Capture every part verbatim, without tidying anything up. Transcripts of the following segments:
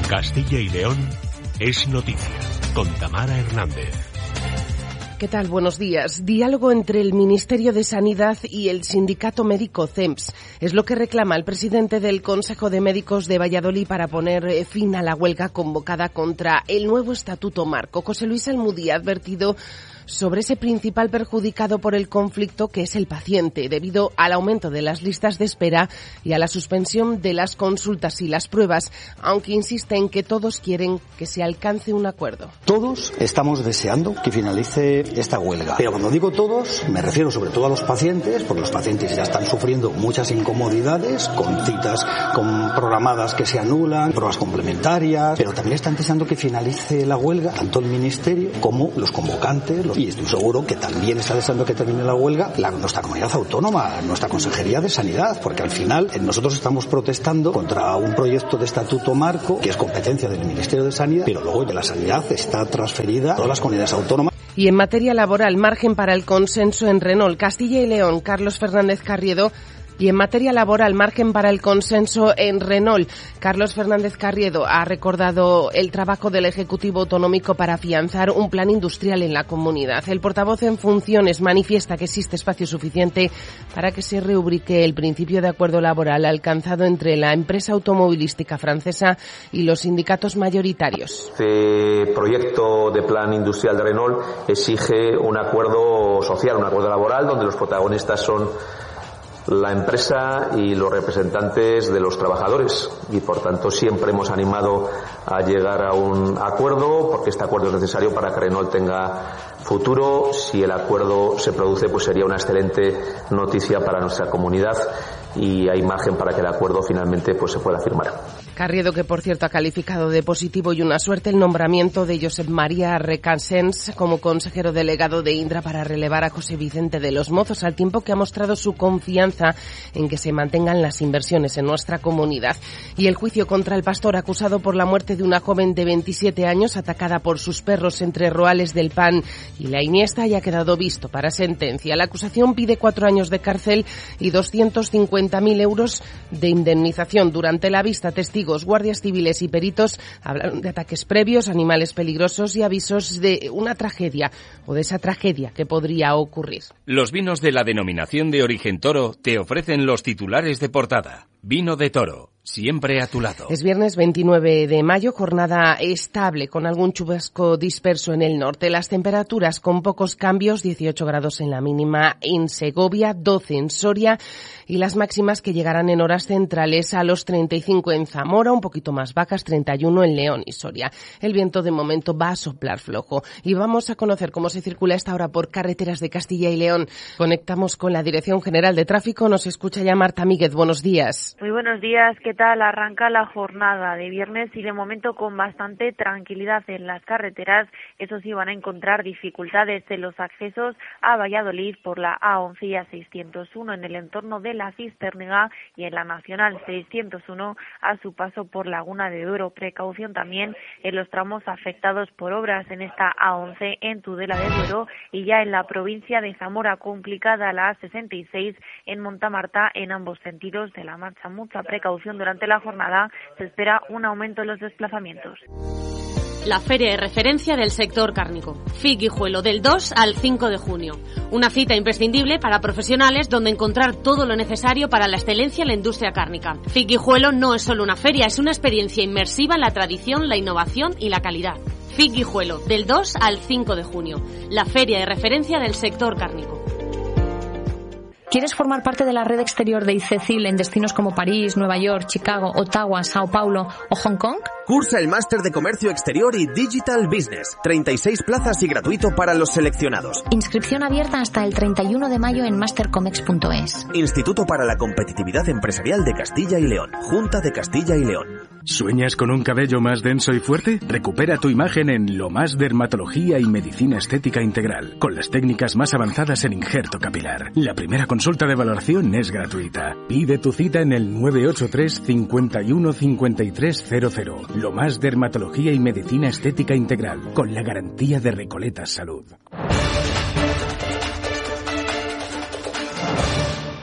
Castilla y León es noticia, con Tamara Hernández. ¿Qué tal? Buenos días. Diálogo entre el Ministerio de Sanidad y el Sindicato Médico C E M S. Es lo que reclama el presidente del Consejo de Médicos de Valladolid para poner fin a la huelga convocada contra el nuevo Estatuto Marco. José Luis Almudí ha advertido sobre ese principal perjudicado por el conflicto, que es el paciente, debido al aumento de las listas de espera y a la suspensión de las consultas y las pruebas, aunque insiste en que todos quieren que se alcance un acuerdo. Todos estamos deseando que finalice esta huelga, pero cuando digo todos, me refiero sobre todo a los pacientes, porque los pacientes ya están sufriendo muchas incomodidades, con citas con programadas que se anulan, pruebas complementarias, pero también están deseando que finalice la huelga, tanto el Ministerio como los convocantes, los y estoy seguro que también está deseando que termine la huelga la, nuestra comunidad autónoma, nuestra Consejería de Sanidad, porque al final nosotros estamos protestando contra un proyecto de Estatuto Marco que es competencia del Ministerio de Sanidad, pero luego de la sanidad está transferida a todas las comunidades autónomas. Y en materia laboral, margen para el consenso en Renault. Castilla y León, Carlos Fernández Carriedo. Y en materia laboral, margen para el consenso en Renault. Carlos Fernández Carriedo ha recordado el trabajo del Ejecutivo Autonómico para afianzar un plan industrial en la comunidad. El portavoz en funciones manifiesta que existe espacio suficiente para que se rubrique el principio de acuerdo laboral alcanzado entre la empresa automovilística francesa y los sindicatos mayoritarios. Este proyecto de plan industrial de Renault exige un acuerdo social, un acuerdo laboral, donde los protagonistas son la empresa y los representantes de los trabajadores, y por tanto siempre hemos animado a llegar a un acuerdo, porque este acuerdo es necesario para que Renault tenga futuro. Si el acuerdo se produce, pues sería una excelente noticia para nuestra comunidad y hay margen para que el acuerdo finalmente pues se pueda firmar. Carriedo, que por cierto ha calificado de positivo y una suerte el nombramiento de Josep María Recasens como consejero delegado de Indra para relevar a José Vicente de los Mozos, al tiempo que ha mostrado su confianza en que se mantengan las inversiones en nuestra comunidad. Y el juicio contra el pastor acusado por la muerte de una joven de veintisiete años atacada por sus perros entre Roales del Pan y La Iniesta ya ha quedado visto para sentencia. La acusación pide cuatro años de cárcel y doscientos cincuenta mil euros de indemnización. Durante la vista, testigos, guardias civiles y peritos hablaron de ataques previos, animales peligrosos y avisos de una tragedia o de esa tragedia que podría ocurrir. Los vinos de la denominación de origen Toro te ofrecen los titulares de portada. Vino de Toro, siempre a tu lado. Es viernes veintinueve de mayo, jornada estable con algún chubasco disperso en el norte. Las temperaturas con pocos cambios, dieciocho grados en la mínima en Segovia, doce en Soria y las máximas que llegarán en horas centrales a los treinta y cinco en Zamora, un poquito más bajas, treinta y uno en León y Soria. El viento de momento va a soplar flojo y vamos a conocer cómo se circula esta hora por carreteras de Castilla y León. Conectamos con la Dirección General de Tráfico, nos escucha ya Marta Míguez. Buenos días. Muy buenos días, ¿qué tal? Arranca la jornada de viernes y de momento con bastante tranquilidad en las carreteras. Eso sí, van a encontrar dificultades en los accesos a Valladolid por la A once y A seiscientos uno en el entorno de la Cisternega y en la Nacional seiscientos uno a su paso por Laguna de Duero. Precaución también en los tramos afectados por obras en esta A once en Tudela de Duero y ya en la provincia de Zamora, complicada la A sesenta y seis en Montamarta en ambos sentidos de la marcha. Mucha precaución durante la jornada, se espera un aumento en los desplazamientos. La feria de referencia del sector cárnico, F I C Guijuelo, del dos al cinco de junio. Una cita imprescindible para profesionales donde encontrar todo lo necesario para la excelencia en la industria cárnica. F I C Guijuelo no es solo una feria, es una experiencia inmersiva en la tradición, la innovación y la calidad. F I C Guijuelo, del dos al cinco de junio. La feria de referencia del sector cárnico. ¿Quieres formar parte de la red exterior de ICECIL en destinos como París, Nueva York, Chicago, Ottawa, Sao Paulo o Hong Kong? Cursa el Máster de Comercio Exterior y Digital Business. treinta y seis plazas y gratuito para los seleccionados. Inscripción abierta hasta el treinta y uno de mayo en mastercomex punto es. Instituto para la Competitividad Empresarial de Castilla y León. Junta de Castilla y León. ¿Sueñas con un cabello más denso y fuerte? Recupera tu imagen en Lo Más Dermatología y Medicina Estética Integral, con las técnicas más avanzadas en injerto capilar. La primera consulta de valoración es gratuita. Pide tu cita en el nueve ocho tres, cinco uno, cinco tres cero cero. Lo Más Dermatología y Medicina Estética Integral, con la garantía de Recoletas Salud.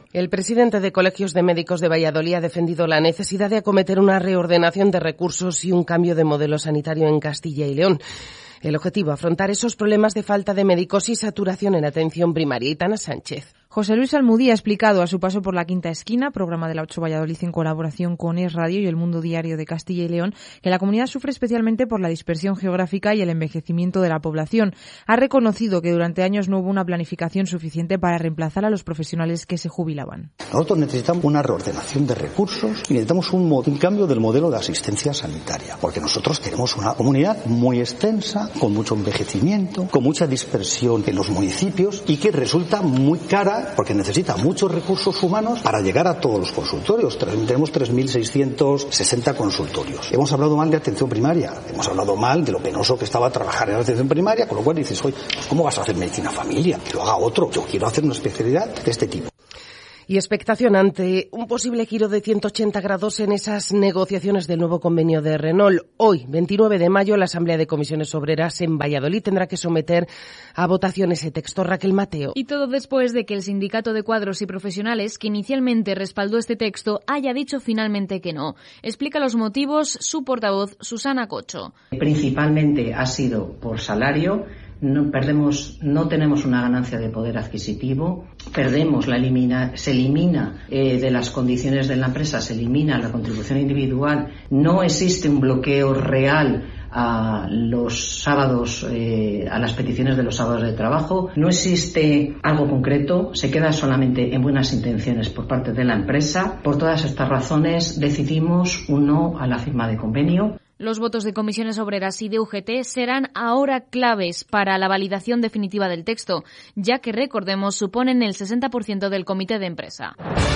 El presidente de Colegios de Médicos de Valladolid ha defendido la necesidad de acometer una reordenación de recursos y un cambio de modelo sanitario en Castilla y León. El objetivo, afrontar esos problemas de falta de médicos y saturación en atención primaria. Itana Sánchez. José Luis Almudí ha explicado a su paso por La Quinta Esquina, programa de la ocho Valladolid en colaboración con Es Radio y El Mundo Diario de Castilla y León, que la comunidad sufre especialmente por la dispersión geográfica y el envejecimiento de la población. Ha reconocido que durante años no hubo una planificación suficiente para reemplazar a los profesionales que se jubilaban. Nosotros necesitamos una reordenación de recursos y necesitamos un, un cambio del modelo de asistencia sanitaria, porque nosotros tenemos una comunidad muy extensa, con mucho envejecimiento, con mucha dispersión en los municipios y que resulta muy cara porque necesita muchos recursos humanos para llegar a todos los consultorios. Tenemos tres mil seiscientos sesenta consultorios. Hemos hablado mal de atención primaria, hemos hablado mal de lo penoso que estaba trabajar en la atención primaria, con lo cual dices, oye, pues ¿cómo vas a hacer medicina familia? Que lo haga otro. Yo quiero hacer una especialidad de este tipo. Y expectación ante un posible giro de ciento ochenta grados en esas negociaciones del nuevo convenio de Renault. Hoy, veintinueve de mayo, la Asamblea de Comisiones Obreras en Valladolid tendrá que someter a votación ese texto. Raquel Mateo. Y todo después de que el Sindicato de Cuadros y Profesionales, que inicialmente respaldó este texto, haya dicho finalmente que no. Explica los motivos su portavoz, Susana Cocho. Principalmente ha sido por salario. No perdemos, no tenemos una ganancia de poder adquisitivo, perdemos la elimina, se elimina eh, de las condiciones de la empresa, se elimina la contribución individual, no existe un bloqueo real a los sábados, eh, a las peticiones de los sábados de trabajo, no existe algo concreto, se queda solamente en buenas intenciones por parte de la empresa. Por todas estas razones decidimos un no a la firma de convenio. Los votos de Comisiones Obreras y de U G T serán ahora claves para la validación definitiva del texto, ya que, recordemos, suponen el sesenta por ciento del comité de empresa.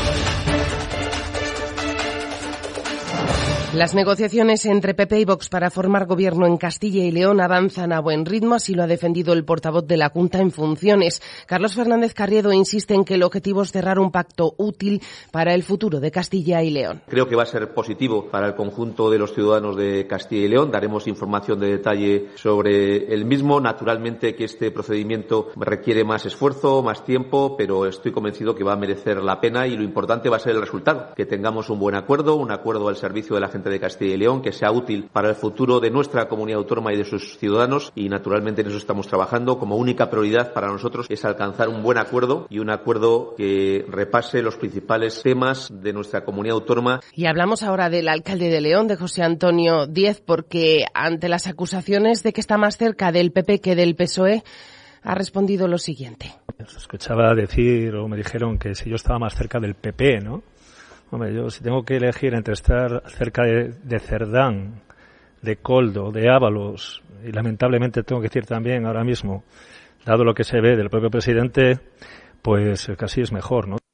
Las negociaciones entre P P y Vox para formar gobierno en Castilla y León avanzan a buen ritmo, así lo ha defendido el portavoz de la Junta en funciones. Carlos Fernández Carriedo insiste en que el objetivo es cerrar un pacto útil para el futuro de Castilla y León. Creo que va a ser positivo para el conjunto de los ciudadanos de Castilla y León. Daremos información de detalle sobre el mismo. Naturalmente que este procedimiento requiere más esfuerzo, más tiempo, pero estoy convencido que va a merecer la pena y lo importante va a ser el resultado. Que tengamos un buen acuerdo, un acuerdo al servicio de la gente de Castilla y León, que sea útil para el futuro de nuestra comunidad autónoma y de sus ciudadanos, y naturalmente en eso estamos trabajando. Como única prioridad para nosotros es alcanzar un buen acuerdo y un acuerdo que repase los principales temas de nuestra comunidad autónoma. Y hablamos ahora del alcalde de León, de José Antonio Díez, porque ante las acusaciones de que está más cerca del P P que del P S O E, ha respondido lo siguiente. Os escuchaba decir, o me dijeron, que si yo estaba más cerca del P P, ¿no? Hombre, yo si tengo que elegir entre estar cerca de, de Cerdán, de Coldo, de Ábalos, y lamentablemente tengo que decir también ahora mismo, dado lo que se ve del propio presidente, pues casi es mejor, ¿no?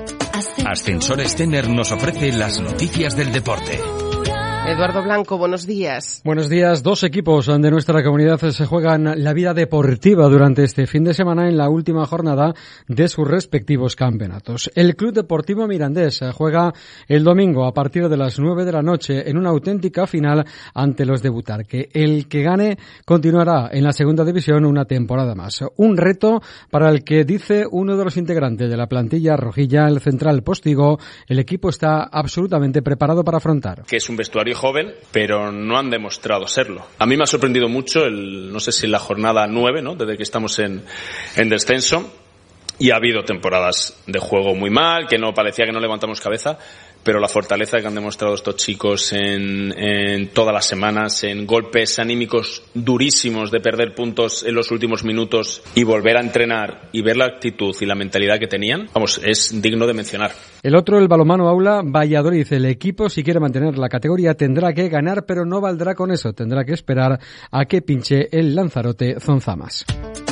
Ascensores Tener nos ofrece las noticias del deporte. Eduardo Blanco, buenos días. Buenos días. Dos equipos de nuestra comunidad se juegan la vida deportiva durante este fin de semana en la última jornada de sus respectivos campeonatos. El Club Deportivo Mirandés juega el domingo a partir de las nueve de la noche en una auténtica final ante los de Butarque. El que gane continuará en la segunda división una temporada más. Un reto para el que, dice uno de los integrantes de la plantilla rojilla, el central Postigo, el equipo está absolutamente preparado para afrontar. Que es un vestuario joven, pero no han demostrado serlo. A mí me ha sorprendido mucho el, no sé si en la jornada nueve, ¿no? Desde que estamos en, en descenso, y ha habido temporadas de juego muy mal, que no parecía que no levantamos cabeza, pero la fortaleza que han demostrado estos chicos en, en todas las semanas, en golpes anímicos durísimos de perder puntos en los últimos minutos y volver a entrenar y ver la actitud y la mentalidad que tenían, vamos, es digno de mencionar. El otro, el balonmano Aula Valladolid. El equipo, si quiere mantener la categoría, tendrá que ganar, pero no valdrá con eso. Tendrá que esperar a que pinche el Lanzarote Zonzamas.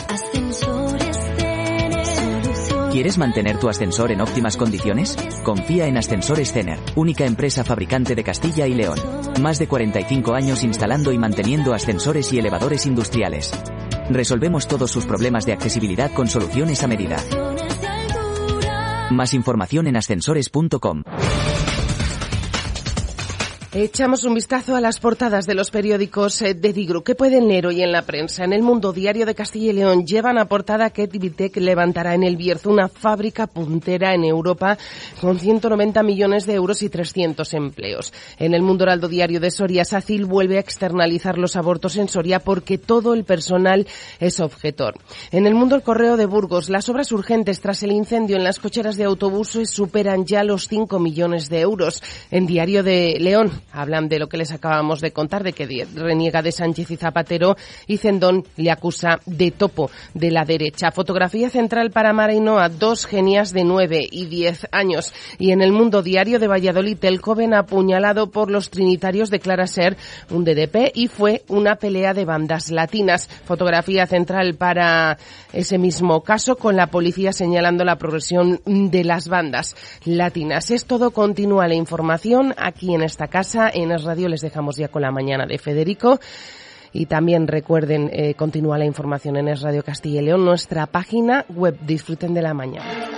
¿Quieres mantener tu ascensor en óptimas condiciones? Confía en Ascensores Tener, única empresa fabricante de Castilla y León. Más de cuarenta y cinco años instalando y manteniendo ascensores y elevadores industriales. Resolvemos todos sus problemas de accesibilidad con soluciones a medida. Más información en ascensores punto com. Echamos un vistazo a las portadas de los periódicos de Digru. ¿Qué pueden leer hoy en la prensa? En El Mundo, Diario de Castilla y León, llevan a portada que Tivitec levantará en El Bierzo una fábrica puntera en Europa con ciento noventa millones de euros y trescientos empleos. En El Mundo Heraldo Diario de Soria, SACIL vuelve a externalizar los abortos en Soria porque todo el personal es objetor. En El Mundo El Correo de Burgos, las obras urgentes tras el incendio en las cocheras de autobuses superan ya los cinco millones de euros. En Diario de León, hablan de lo que les acabamos de contar, de que reniega de Sánchez y Zapatero, y Zendón le acusa de topo de la derecha. Fotografía central para Mara Ainhoa, dos genias de nueve y diez años. Y en El Mundo Diario de Valladolid, el joven apuñalado por los trinitarios declara ser un D D P y fue una pelea de bandas latinas. Fotografía central para ese mismo caso, con la policía señalando la progresión de las bandas latinas. Es todo, continúa la información aquí en esta casa. En Es Radio les dejamos ya con la mañana de Federico. Y también recuerden, eh, continúa la información en Es Radio Castilla y León, nuestra página web. Disfruten de la mañana.